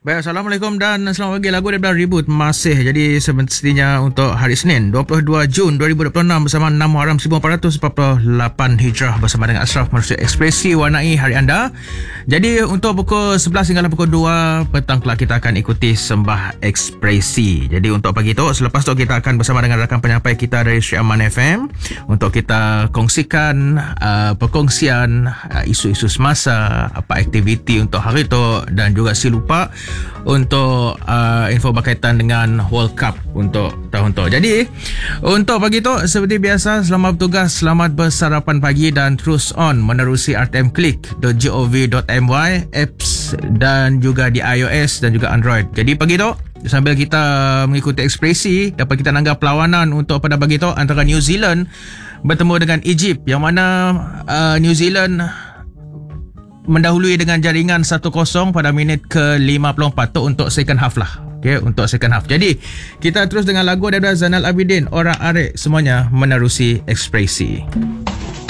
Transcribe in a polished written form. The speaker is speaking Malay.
Baik, Assalamualaikum dan selamat pagi. Lagu daripada Reboot masih jadi semestinya untuk hari Senin 22 Jun 2026 bersama 6 Muharram 1448 Hijrah bersama dengan Ashraf Manusia Ekspresi warnai hari anda. Jadi untuk pukul 11 hingga pukul 2 petang kelak kita akan ikuti Sembah Ekspresi. Jadi untuk pagi tu, selepas tu kita akan bersama dengan rakan penyampai kita dari Syed Aman FM untuk kita kongsikan perkongsian isu-isu semasa, apa aktiviti untuk hari tu, dan juga si lupa untuk info berkaitan dengan World Cup untuk tahun tu. Jadi untuk pagi tu seperti biasa, selamat bertugas, selamat bersarapan pagi dan terus on menerusi rtmclick.gov.my apps dan juga di iOS dan juga Android. Jadi pagi tu sambil kita mengikuti ekspresi, dapat kita nanggap perlawanan untuk pada pagi tu antara New Zealand bertemu dengan Egypt, yang mana New Zealand mendahului dengan jaringan 1-0 pada minit ke-54 tu untuk second half lah. Okay, untuk second half. Jadi kita terus dengan lagu daripada Zainal Abidin, Orang Arek, semuanya menerusi ekspresi.